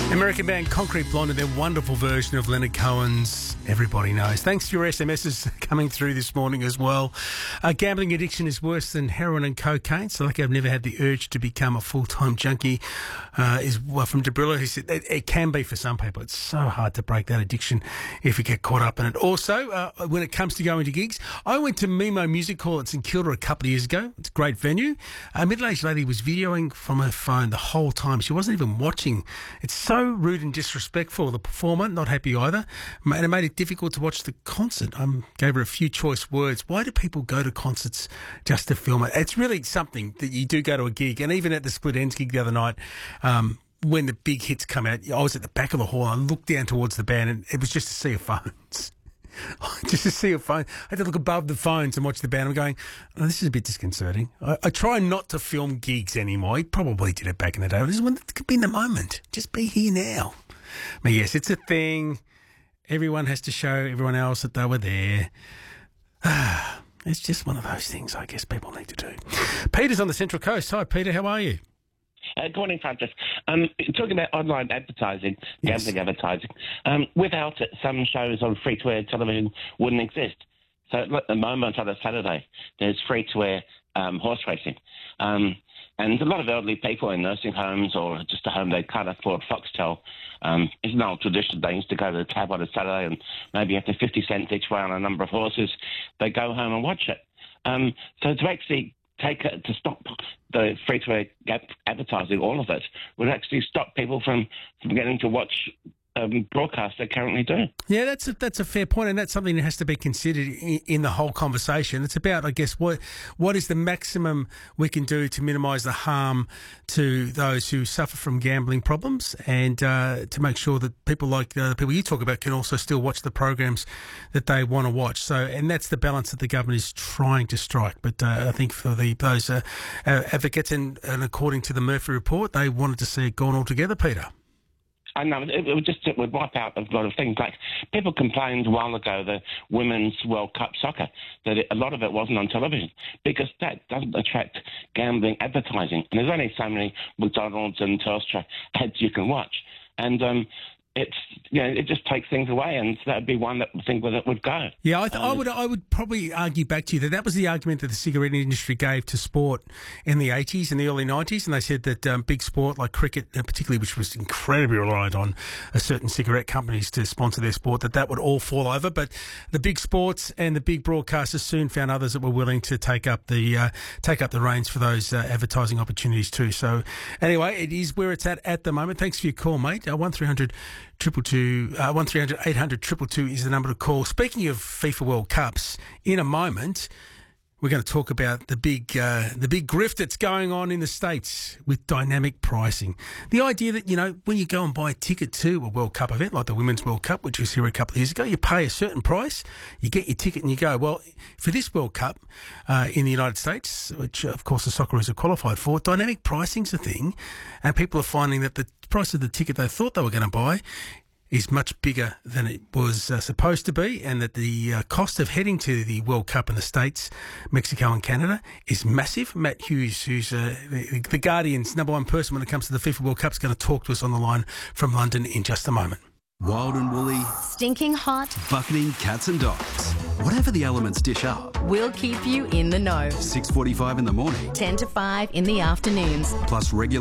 American band Concrete Blonde and their wonderful version of Leonard Cohen's Everybody Knows. Thanks for your SMSs coming through this morning as well. Gambling addiction is worse than heroin and cocaine. So like I've never had the urge to become a full-time junkie is from Debrilla, who said it can be for some people. It's so hard to break that addiction if you get caught up in it. Also, when it comes to going to gigs, I went to Mimo Music Hall at St Kilda a couple of years ago. It's a great venue. A middle-aged lady was videoing from her phone the whole time. She wasn't even watching. It's so rude and disrespectful. The performer, not happy either. And it made it difficult to watch the concert. I gave her a few choice words. Why do people go to concerts just to film it? It's really something that you do go to a gig. And even at the Split Ends gig the other night, when the big hits come out, I was at the back of the hall. I looked down towards the band and it was just a sea of phones. Just to see a phone. I had to look above the phones and watch the band. I'm going, oh, this is a bit disconcerting. I try not to film gigs anymore. I probably did it back in the day. This is when it could be in the moment. Just be here now. But yes, it's a thing. Everyone has to show everyone else that they were there. It's just one of those things I guess people need to do. Peter's on the Central Coast. Hi, Peter. How are you? Good morning, Francis. Talking about online advertising, gambling advertising, without it, some shows on free-to-air television wouldn't exist. So at the moment on a Saturday, there's free-to-air horse racing. And a lot of elderly people in nursing homes or just a home they can't afford Foxtel. It's an old tradition. They used to go to the tab on a Saturday and maybe after 50 cents each way on a number of horses, they go home and watch it. So to actually to stop the free-to-air advertising, all of it, would actually stop people from getting to watch broadcasts they currently do. Yeah, that's a fair point, and that's something that has to be considered in the whole conversation. It's about, I guess, what is the maximum we can do to minimise the harm to those who suffer from gambling problems, and to make sure that people like the people you talk about can also still watch the programs that they want to watch. So, and that's the balance that the government is trying to strike. But I think for those advocates, and according to the Murphy report, they wanted to see it gone altogether, Peter. I know, it would wipe out a lot of things. Like, people complained a while ago, the Women's World Cup soccer, that a lot of it wasn't on television because that doesn't attract gambling advertising. And there's only so many McDonald's and Telstra ads you can watch. And it just takes things away, and that would be one that would go. Yeah, I would probably argue back to you that was the argument that the cigarette industry gave to sport in the 80s and the early 90s, and they said that big sport like cricket, particularly, which was incredibly reliant on certain cigarette companies to sponsor their sport, that would all fall over. But the big sports and the big broadcasters soon found others that were willing to take up the reins for those advertising opportunities too. So anyway, it is where it's at the moment. Thanks for your call, mate. 1300 800 222 is the number to call. Speaking of FIFA World Cups, in a moment we're going to talk about the big grift that's going on in the States with dynamic pricing. The idea that, when you go and buy a ticket to a World Cup event like the Women's World Cup, which was here a couple of years ago, you pay a certain price, you get your ticket and you go. Well, for this World Cup in the United States, which of course the Socceroos are qualified for, dynamic pricing's a thing, and people are finding that the price of the ticket they thought they were going to buy is much bigger than it was supposed to be, and that the cost of heading to the World Cup in the States, Mexico and Canada is massive. Matt Hughes, who's the Guardian's number one person when it comes to the FIFA World Cup, is going to talk to us on the line from London in just a moment. Wild and woolly, stinking hot, bucketing cats and dogs. Whatever the elements dish up, we'll keep you in the know. 6:45 in the morning, 10 to 5 in the afternoons. plus regular